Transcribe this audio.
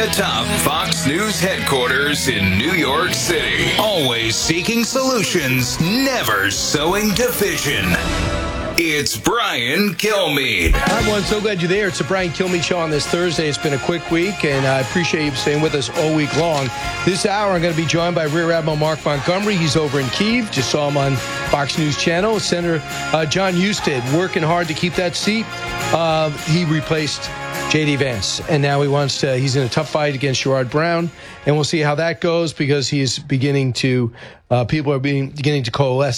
top Fox News headquarters in New York City. Always seeking solutions, never sowing division. It's Brian Kilmeade. Hi, everyone. So glad you're there. It's the Brian Kilmeade Show on this Thursday. It's been a quick week, and I appreciate you staying with us all week long. This hour, I'm going to be joined by Rear Admiral Mark Montgomery. He's over in Kyiv. Just saw him on Fox News Channel. Senator Jon Husted working hard to keep that seat. He replaced J.D. Vance, and now he's in a tough fight against Sherrod Brown, and we'll see how that goes because he's beginning to, people are beginning to coalesce